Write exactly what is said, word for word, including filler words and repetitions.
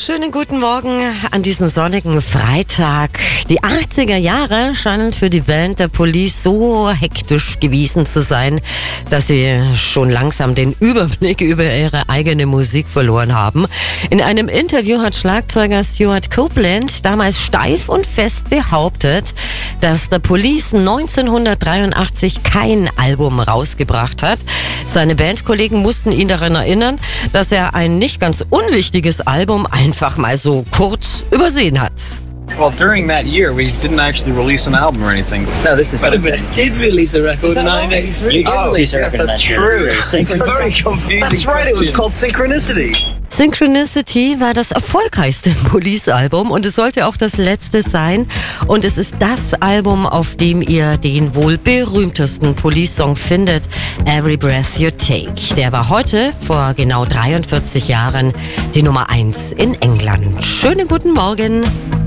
Schönen guten Morgen an diesem sonnigen Freitag. Die achtziger Jahre scheinen für die Band der Police so hektisch gewesen zu sein, dass sie schon langsam den Überblick über ihre eigene Musik verloren haben. In einem Interview hat Schlagzeuger Stewart Copeland damals steif und fest behauptet, dass der Police neunzehnhundertdreiundachtzig kein Album rausgebracht hat. Seine Bandkollegen mussten ihn daran erinnern, dass er ein nicht ganz unwichtiges Album einfach mal so kurz übersehen hat. Well, during that year, we didn't actually release an album or anything. No, this is but not it did release a record in nine eighty-three. You did release a record in That's nineteen true. eighty-three. It's a very confusing That's right, it was question. called Synchronicity. Synchronicity war das erfolgreichste Police-Album und es sollte auch das letzte sein. Und es ist das Album, auf dem ihr den wohl berühmtesten Police-Song findet, Every Breath You Take. Der war heute, vor genau dreiundvierzig Jahren, die Nummer eins in England. Schönen guten Morgen.